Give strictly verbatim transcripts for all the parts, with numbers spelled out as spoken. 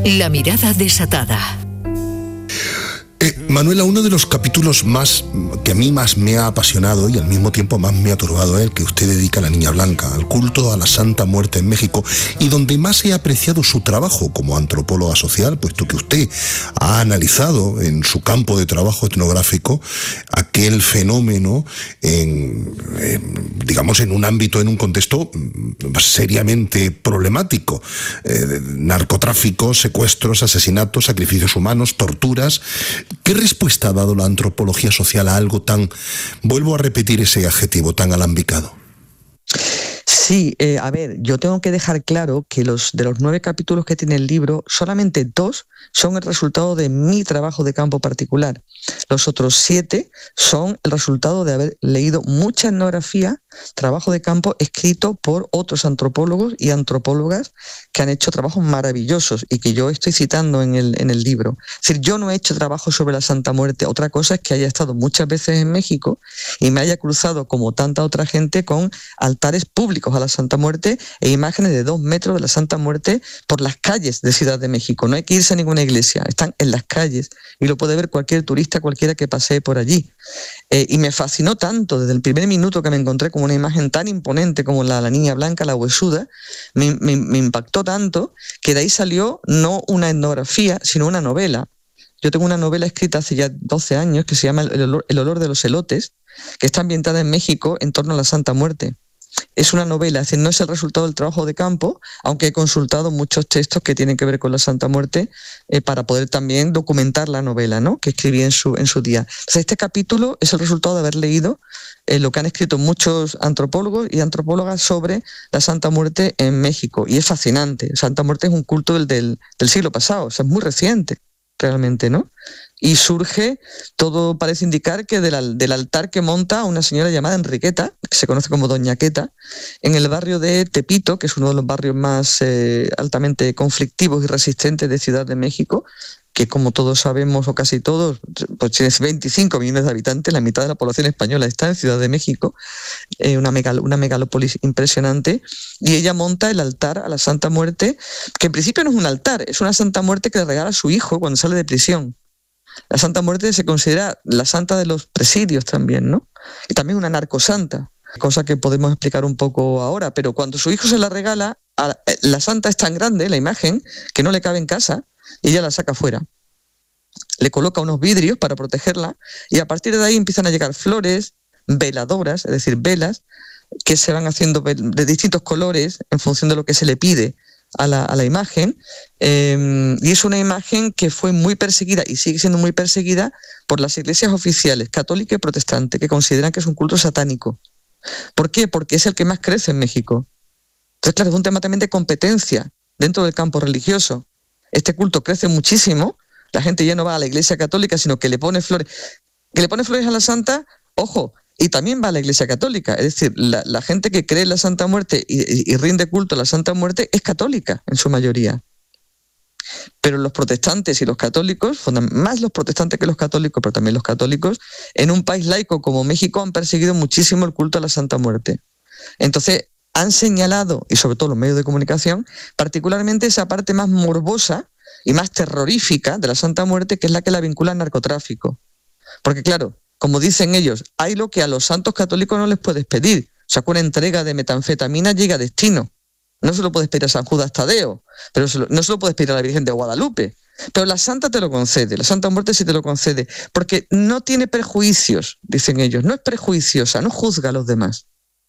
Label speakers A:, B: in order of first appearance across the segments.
A: La mirada desatada.
B: Eh, Manuela, uno de los capítulos más que a mí más me ha apasionado y al mismo tiempo más me ha turbado es el que usted dedica a la Niña Blanca, al culto a la Santa Muerte en México, y donde más he apreciado su trabajo como antropóloga social, puesto que usted ha analizado en su campo de trabajo etnográfico aquel fenómeno en, en digamos, en un ámbito, en un contexto seriamente problemático. Eh, narcotráfico, secuestros, asesinatos, sacrificios humanos, torturas. ¿Qué respuesta ha dado la antropología social a algo tan, vuelvo a repetir ese adjetivo, tan alambicado?
C: Sí, eh, a ver, yo tengo que dejar claro que los de los nueve capítulos que tiene el libro, solamente dos son el resultado de mi trabajo de campo particular. Los otros siete son el resultado de haber leído mucha etnografía, trabajo de campo escrito por otros antropólogos y antropólogas que han hecho trabajos maravillosos y que yo estoy citando en el, en el libro. Es decir, yo no he hecho trabajo sobre la Santa Muerte. Otra cosa es que haya estado muchas veces en México y me haya cruzado, como tanta otra gente, con altares públicos a la Santa Muerte e imágenes de dos metros de la Santa Muerte por las calles de Ciudad de México. No hay que irse a ninguna iglesia, están en las calles y lo puede ver cualquier turista, cualquiera que pasee por allí. Eh, y me fascinó tanto desde el primer minuto que me encontré con una imagen tan imponente como la, la Niña Blanca, la huesuda, me, me, me impactó tanto que de ahí salió no una etnografía, sino una novela. Yo tengo una novela escrita hace ya doce años que se llama El olor, el olor de los elotes, que está ambientada en México en torno a la Santa Muerte. Es una novela, es decir, no es el resultado del trabajo de campo, aunque he consultado muchos textos que tienen que ver con la Santa Muerte eh, para poder también documentar la novela, ¿no?, que escribí en su, en su día. Entonces, este capítulo es el resultado de haber leído eh, lo que han escrito muchos antropólogos y antropólogas sobre la Santa Muerte en México. Y es fascinante. Santa Muerte es un culto del, del, del siglo pasado, o sea, es muy reciente realmente, ¿no? Y surge, todo parece indicar que del, del altar que monta una señora llamada Enriqueta, que se conoce como Doña Queta, en el barrio de Tepito, que es uno de los barrios más eh, altamente conflictivos y resistentes de Ciudad de México, que como todos sabemos, o casi todos, pues tiene veinticinco millones de habitantes, la mitad de la población española está en Ciudad de México, eh, una, megal, una megalópolis impresionante, y ella monta el altar a la Santa Muerte, que en principio no es un altar, es una Santa Muerte que le regala a su hijo cuando sale de prisión. La Santa Muerte se considera la santa de los presidios también, ¿no? Y también una narcosanta, cosa que podemos explicar un poco ahora, pero cuando su hijo se la regala, a la santa es tan grande, la imagen, que no le cabe en casa, y ella la saca fuera. Le coloca unos vidrios para protegerla, y a partir de ahí empiezan a llegar flores, veladoras, es decir, velas, que se van haciendo de distintos colores en función de lo que se le pide a la, a la imagen, eh, y es una imagen que fue muy perseguida y sigue siendo muy perseguida por las iglesias oficiales, católica y protestante, que consideran que es un culto satánico. ¿Por qué? Porque es el que más crece en México. Entonces, claro, es un tema también de competencia dentro del campo religioso. Este culto crece muchísimo, la gente ya no va a la iglesia católica, sino que le pone flores, que le pone flores a la santa, ojo, y también va a la Iglesia Católica. Es decir, la, la gente que cree en la Santa Muerte y, y, y rinde culto a la Santa Muerte es católica en su mayoría. Pero los protestantes y los católicos, más los protestantes que los católicos, pero también los católicos, en un país laico como México han perseguido muchísimo el culto a la Santa Muerte. Entonces, han señalado, y sobre todo los medios de comunicación, particularmente esa parte más morbosa y más terrorífica de la Santa Muerte, que es la que la vincula al narcotráfico. Porque claro, como dicen ellos, hay lo que a los santos católicos no les puedes pedir. O sea, que una entrega de metanfetamina llega a destino. No se lo puedes pedir a San Judas Tadeo, pero se lo, no se lo puedes pedir a la Virgen de Guadalupe. Pero la Santa te lo concede, la Santa Muerte sí te lo concede, porque no tiene prejuicios, dicen ellos, no es prejuiciosa, no juzga a los demás.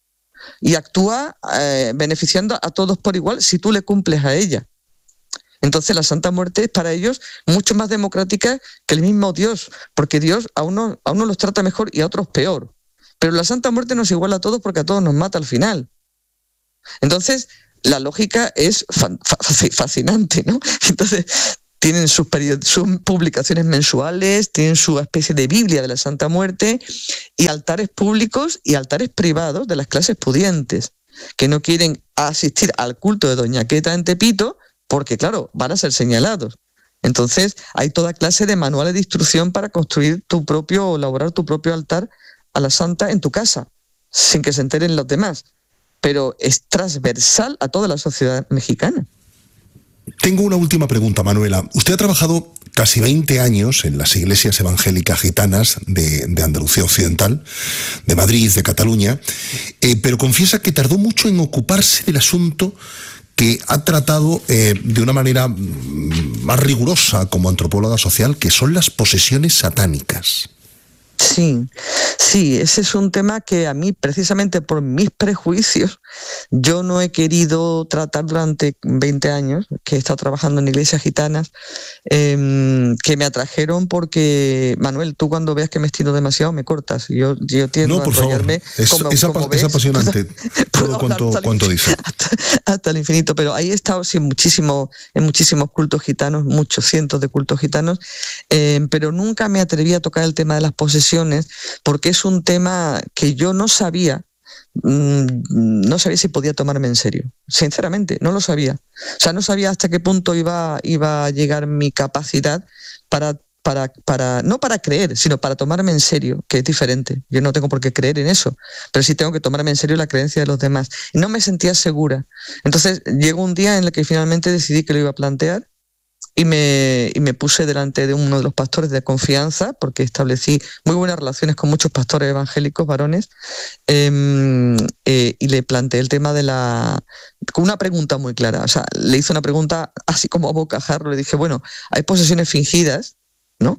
C: Y actúa eh, beneficiando a todos por igual si tú le cumples a ella. Entonces la Santa Muerte es para ellos mucho más democrática que el mismo Dios, porque Dios a unos a uno los trata mejor y a otros peor. Pero la Santa Muerte nos iguala a todos porque a todos nos mata al final. Entonces, la lógica es fa- fa- fascinante, ¿no? Entonces, tienen sus, period- sus publicaciones mensuales, tienen su especie de Biblia de la Santa Muerte y altares públicos y altares privados de las clases pudientes, que no quieren asistir al culto de Doña Queta en Tepito, porque claro, van a ser señalados. Entonces hay toda clase de manuales de instrucción para construir tu propio o elaborar tu propio altar a la Santa en tu casa, sin que se enteren los demás. Pero es transversal a toda la sociedad mexicana.
B: tengo una última pregunta, Manuela. Usted ha trabajado casi veinte años en las iglesias evangélicas gitanas de, de Andalucía Occidental, de Madrid, de Cataluña, eh, pero confiesa que tardó mucho en ocuparse del asunto que ha tratado eh, de una manera más rigurosa como antropóloga social, que son las posesiones satánicas.
C: Sí, sí, ese es un tema que a mí, precisamente por mis prejuicios, yo no he querido tratar durante veinte años, que he estado trabajando en iglesias gitanas, eh, que me atrajeron porque, Manuel, tú cuando veas que me estiro demasiado me cortas. Yo, yo tiendo
B: no, por
C: a enrollarme.
B: Favor. Es,
C: como,
B: es,
C: como
B: apa-
C: ves,
B: es apasionante todo cuanto, cuanto dice.
C: Hasta, hasta el infinito, pero ahí he estado sí, muchísimo, en muchísimos cultos gitanos, muchos cientos de cultos gitanos, eh, pero nunca me atreví a tocar el tema de las posesiones, porque es un tema que yo no sabía, mmm, no sabía si podía tomarme en serio. Sinceramente, no lo sabía. O sea, no sabía hasta qué punto iba, iba a llegar mi capacidad para, para, para, no para creer, sino para tomarme en serio, que es diferente. Yo no tengo por qué creer en eso, pero sí tengo que tomarme en serio la creencia de los demás. Y no me sentía segura. Entonces, llegó un día en el que finalmente decidí que lo iba a plantear. Y me, y me puse delante de uno de los pastores de confianza, porque establecí muy buenas relaciones con muchos pastores evangélicos, varones, eh, eh, y le planteé el tema de la... con una pregunta muy clara. O sea, le hice una pregunta así como a bocajarro, le dije, bueno, hay posesiones fingidas, ¿no?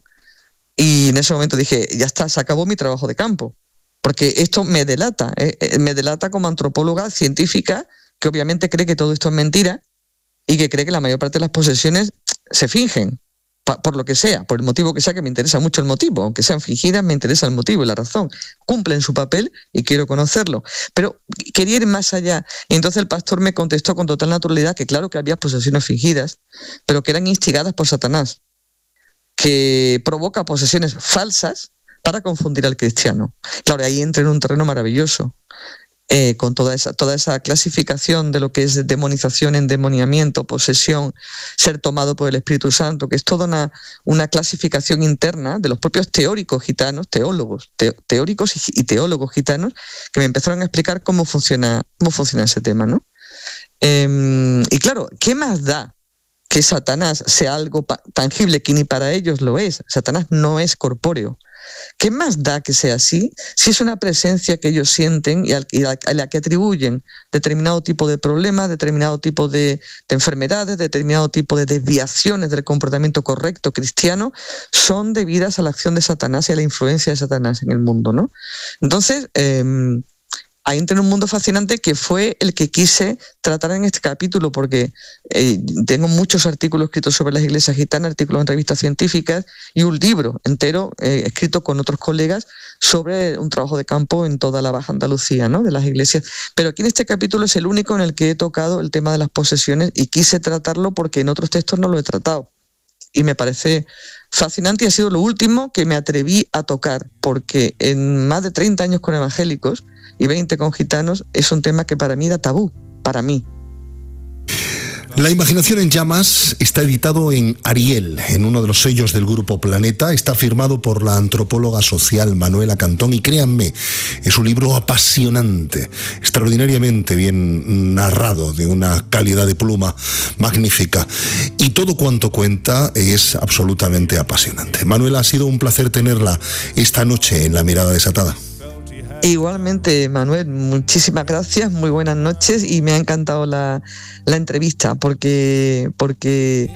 C: Y en ese momento dije, ya está, se acabó mi trabajo de campo, porque esto me delata, eh, me delata como antropóloga científica, que obviamente cree que todo esto es mentira, y que cree que la mayor parte de las posesiones se fingen, pa, por lo que sea, por el motivo que sea, que me interesa mucho el motivo, aunque sean fingidas, me interesa el motivo y la razón. Cumplen su papel y quiero conocerlo. Pero quería ir más allá. Y entonces el pastor me contestó con total naturalidad que claro que había posesiones fingidas, pero que eran instigadas por Satanás, que provoca posesiones falsas para confundir al cristiano. Claro, ahí entra en un terreno maravilloso. Eh, con toda esa, toda esa clasificación de lo que es demonización, endemoniamiento, posesión, ser tomado por el Espíritu Santo, que es toda una, una clasificación interna de los propios teóricos gitanos, teólogos, te, teóricos y, y teólogos gitanos, que me empezaron a explicar cómo funciona, cómo funciona ese tema, ¿no? Eh, y claro, ¿qué más da que Satanás sea algo pa- tangible, que ni para ellos lo es? Satanás no es corpóreo. ¿Qué más da que sea así si es una presencia que ellos sienten y a la que atribuyen determinado tipo de problemas, determinado tipo de, de enfermedades, determinado tipo de desviaciones del comportamiento correcto cristiano, son debidas a la acción de Satanás y a la influencia de Satanás en el mundo, ¿no? Entonces, eh, ahí entra en un mundo fascinante que fue el que quise tratar en este capítulo, porque eh, tengo muchos artículos escritos sobre las iglesias gitanas, artículos en revistas científicas y un libro entero eh, escrito con otros colegas sobre un trabajo de campo en toda la Baja Andalucía, ¿no?, de las iglesias. Pero aquí en este capítulo es el único en el que he tocado el tema de las posesiones y quise tratarlo porque en otros textos no lo he tratado. Y me parece fascinante y ha sido lo último que me atreví a tocar, porque en más de treinta años con evangélicos y veinte con gitanos es un tema que para mí era tabú, para mí.
B: La imaginación en llamas está editado en Ariel, en uno de los sellos del Grupo Planeta. Está firmado por la antropóloga social Manuela Cantón y créanme, es un libro apasionante, extraordinariamente bien narrado, de una calidad de pluma magnífica. Y todo cuanto cuenta es absolutamente apasionante. Manuela, ha sido un placer tenerla esta noche en La Mirada Desatada.
C: Igualmente, Manuel, muchísimas gracias, muy buenas noches y me ha encantado la, la entrevista porque, porque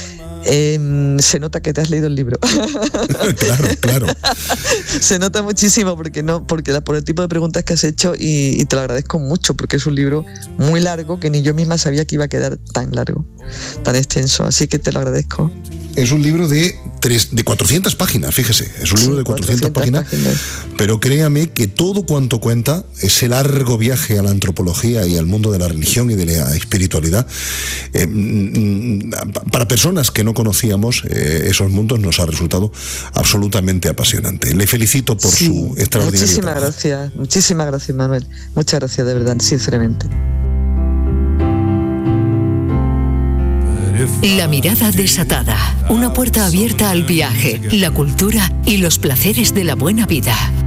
C: eh, se nota que te has leído el libro.
B: Claro, claro.
C: Se nota muchísimo porque no, porque la, por el tipo de preguntas que has hecho y, y te lo agradezco mucho porque es un libro muy largo que ni yo misma sabía que iba a quedar tan largo, tan extenso, así que te lo agradezco.
B: Es un libro de, tres, de cuatrocientas páginas, fíjese, es un sí, libro de cuatrocientas, cuatrocientas páginas, páginas, pero créame que todo cuanto cuenta, ese largo viaje a la antropología y al mundo de la religión y de la espiritualidad, eh, para personas que no conocíamos eh, esos mundos nos ha resultado absolutamente apasionante. Le felicito por sí, su extraordinario
C: muchísimas
B: trabajo.
C: gracias, muchísimas gracias, Manuel, muchas gracias de verdad, sinceramente.
A: La Mirada Desatada, una puerta abierta al viaje, la cultura y los placeres de la buena vida.